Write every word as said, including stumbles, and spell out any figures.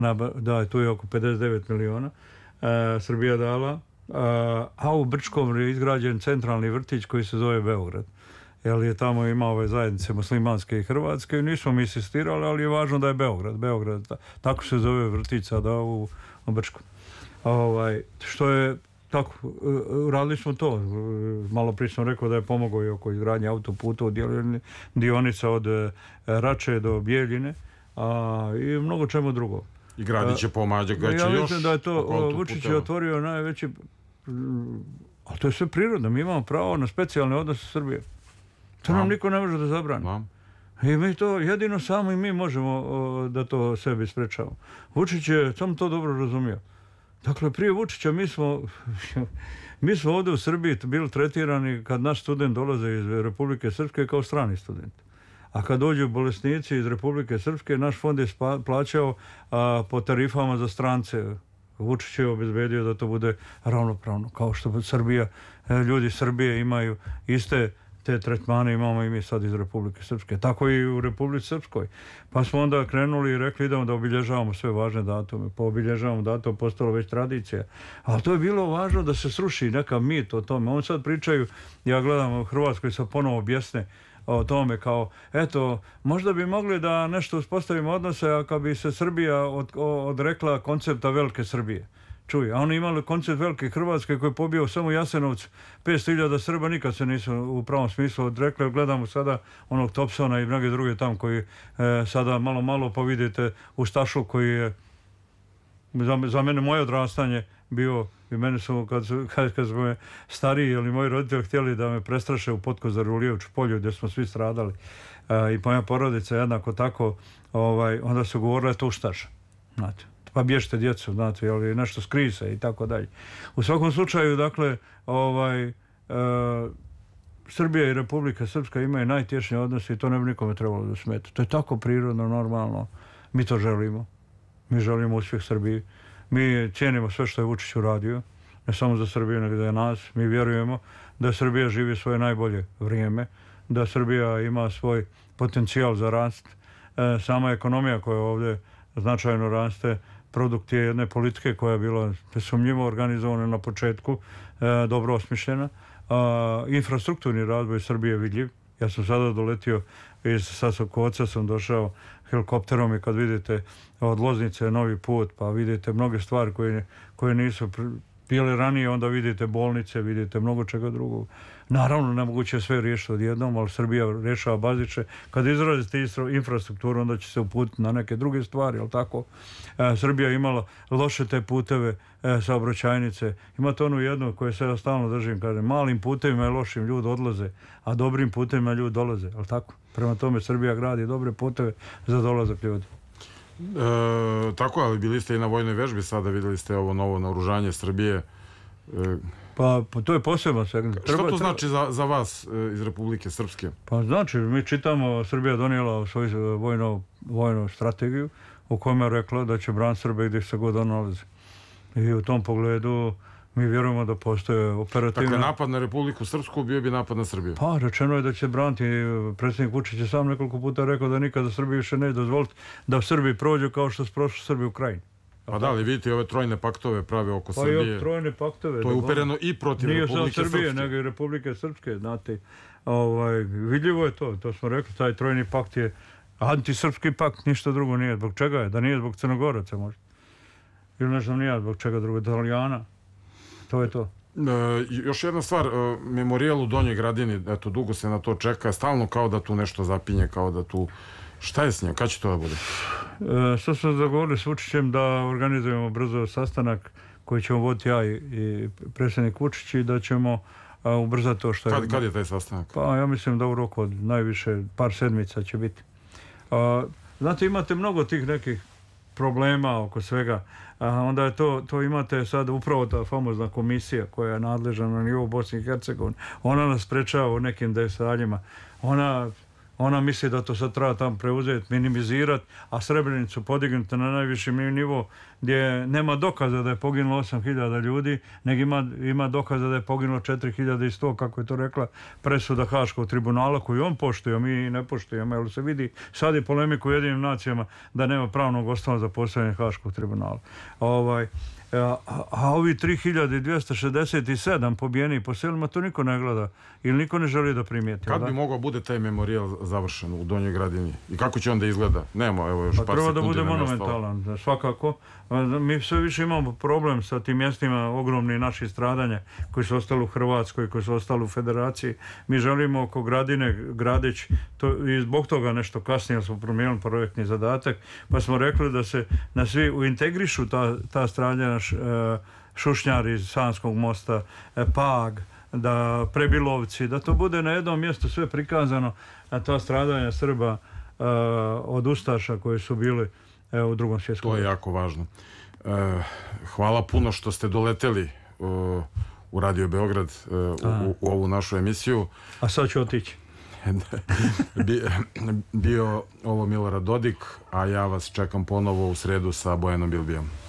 da, tu je oko pedeset devet miliona Srbija dala, a u Brčkom je izgrađen centralni vrtić koji se zove Beograd. Jer je tamo ima ove zajednice muslimanske i hrvatske i nismo mi insistirali, ali je važno da je Beograd. Beograd, tako se zove vrtić sada u, u Brčkom. Ovaj, što je tako, radili smo to. Malo prije sam rekao da je pomogao i oko izgradnje autoputa u dionica od Rače do Bijeljine, a i mnogo čemu drugo. I gradit će pomađa ga će još. Ja mislim da je to, Vučić je otvorio najveći, ali to je sve prirodno. Mi imamo pravo na specijalne odnose Srbije. To nam niko ne može da zabrani. I mi to jedino samo i mi možemo da to sebi sprečavamo. Vučić je sam to dobro razumio. Dakle, prije Vučića mi smo, mi smo ovdje u Srbiji bili tretirani kad naš student dolaze iz Republike Srpske kao strani student. A kad dođu bolesnici iz Republike Srpske, naš fond je plaćao a, po tarifama za strance. Vučić je obezbedio da to bude ravnopravno, kao što Srbija, ljudi Srbije imaju iste te tretmane imamo i mi sad iz Republike Srpske. Tako i u Republici Srpskoj. Pa smo onda krenuli i rekli idemo da obilježavamo sve važne datume. Pa obilježavamo datum, postalo već tradicija. Ali to je bilo važno da se sruši neka mit o tome. Oni sad pričaju, ja gledam u Hrvatskoj se ponovo objasne o tome kao, eto, možda bi mogli da nešto uspostavimo odnose, a kad bi se Srbija od, odrekla koncepta velike Srbije. Čuj, a oni imali koncept velike Hrvatske koji je pobio samo Jasenovcu. petsto hiljada Srba nikad se nisu u pravom smislu odrekli. Gledamo sada onog Thompsona i mnoge druge tam koji e, sada malo malo pa vidite u Stašu koji je za, za mene moje odrastanje bio i mene su kad, kad, kad smo stariji ili moji roditelji htjeli da me prestraše u Potkozaru u Lijevču polju gdje smo svi stradali e, i moja porodica jednako tako, ovaj, onda su govorili to Ustaša, znate. Pa bježite djecu, znate, ali nešto skrije se i tako dalje. U svakom slučaju, dakle, ovaj, e, Srbija i Republika Srpska imaju najtješnije odnose i to ne bi nikome trebalo da smeta. To je tako prirodno, normalno. Mi to želimo. Mi želimo uspjeh Srbiji. Mi cijenimo sve što je Vučić uradio, ne samo za Srbiju, nego za nas. Mi vjerujemo da Srbija živi svoje najbolje vrijeme, da Srbija ima svoj potencijal za rast. E, sama ekonomija koja ovdje značajno raste, produkt je jedne politike koja je bila nesumnjivo organizovana na početku, e, dobro osmišljena. A, infrastrukturni razvoj Srbije je vidljiv. Ja sam sada doletio iz Sasokovca, sam došao helikopterom i kad vidite od Loznice novi put, pa vidite mnoge stvari koje, koje nisu bile ranije, onda vidite bolnice, vidite mnogo čega drugog. Naravno, nemoguće sve riješiti odjednom, ali Srbija rješava baziče. Kad izrazite infrastrukturu, onda će se uputiti na neke druge stvari, ali tako. E, Srbija je imala loše te puteve, e, saobraćajnice. Imate onu jednu koju se ja stalno držim, kažem, malim putevima i lošim ljudi odlaze, a dobrim putevima ljudi dolaze, ali tako. Prema tome Srbija gradi dobre puteve za dolazak ljudi. E, tako, ali bili ste i na vojnoj vežbi sada, vidjeli ste ovo novo naoružanje Srbije. E, pa, pa to je posebno segment. Što to znači za, za vas e, iz Republike Srpske? Pa znači, mi čitamo, Srbija donijela svoju vojnu, vojnu strategiju u kojoj je rekla da će braniti Srbe gdje se god on nalazi. I u tom pogledu mi vjerujemo da postoje operativne... Dakle, napad na Republiku Srpsku bio bi napad na Srbiju. Pa, rečeno je da će braniti. Predsjednik Vučić je sam nekoliko puta rekao da nikada Srbiji više ne dozvoliti da Srbi prođu kao što su prošli Srbi u Krajini. Pa da, ali vidite ove trojne paktove prave oko pa Srbije. Pa i trojne paktove. To je upereno i protiv nije Republike Srbije, Srpske. Nego i Republike Srpske, znate. Ovaj, vidljivo je to, to smo rekli, taj trojni pakt je antisrpski pakt, ništa drugo nije. Zbog čega je? Da nije zbog Crnogoraca možda. Ili ne znam nije zbog čega drugo, Italijana. To je to. E, još jedna stvar, e, memorijal u Donjoj Gradini, eto, dugo se na to čeka, stalno kao da tu nešto zapinje, kao da tu... Šta je s njim? Kad će to da bude? E, sad smo zagovorili s Vučićem da organizujemo brzo sastanak koji ćemo voditi ja i, i predsjednik Vučić i da ćemo a, ubrzati to što je... Kad, kad je taj sastanak? Pa ja mislim da u roku od najviše par sedmica će biti. A, znate, imate mnogo tih nekih problema oko svega. A, onda je to, to imate sad upravo ta famozna komisija koja je nadležna na nivou Bosne i Hercegovine. Ona nas sprečava u nekim detaljima. Ona... ona misli da to sad treba tam preuzeti, minimizirati, a Srebrenicu podignuti na najviši nivo gdje nema dokaza da je poginulo osam hiljada ljudi, nego ima, ima dokaza da je poginulo četiri hiljade sto, kako je to rekla presuda Haškog tribunala, koju on poštuje, mi ne poštujemo, jer se vidi sad je polemiku u Ujedinjenim nacijama da nema pravnog osnova za postavljanje Haškog tribunala. Ovaj, A, a ovi tri hiljade dvjesto šezdeset sedam pobijeni po selima, to niko ne gleda ili niko ne želi da primijeti. Kad da? bi mogao bude taj memorijal završen u Donjoj Gradini? I kako će onda izgleda? Nemo, evo još pa par treba sekundi. Da bude monumentalan, da, svakako. Mi sve više imamo problem sa tim mjestima ogromnih naših stradanja koji su ostali u Hrvatskoj, koji su ostali u Federaciji. Mi želimo oko Gradine, Gradić, to, i zbog toga nešto kasnije smo promijenili projektni zadatak, pa smo rekli da se na svi uintegrišu ta, ta stradanja Šušnjari iz Sanskog mosta, Pag, da Prebilovci, da to bude na jednom mjestu sve prikazano, a ta stradanja Srba uh, od ustaša koji su bili uh, u drugom svjetskom. To je jako važno. Uh, hvala puno što ste doleteli uh, u Radio Beograd uh, u, u ovu našu emisiju. A sad ću otići. Bi, bio ovo Milorad Dodik, a ja vas čekam ponovo u sredu sa Bojanom Bilbijom.